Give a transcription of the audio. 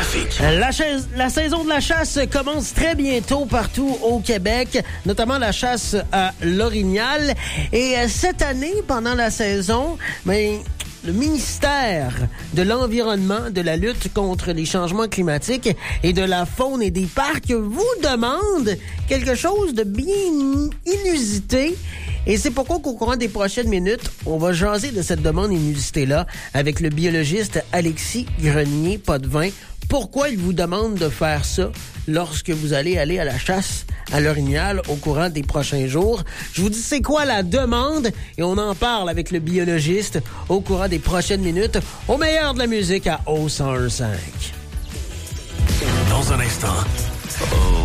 trafic. La saison de la chasse commence très bientôt partout au Québec, notamment la chasse à l'orignal. Et cette année, pendant la saison, le ministère de l'Environnement, de la lutte contre les changements climatiques et de la faune et des parcs vous demande quelque chose de bien inusité. Et c'est pourquoi qu'au courant des prochaines minutes, on va jaser de cette demande inusitée-là avec le biologiste Alexis Grenier-Potvin. Pourquoi il vous demande de faire ça lorsque vous allez à la chasse à l'orignal au courant des prochains jours? Je vous dis c'est quoi la demande et on en parle avec le biologiste au courant des prochaines minutes au meilleur de la musique à O101.5. Dans un instant,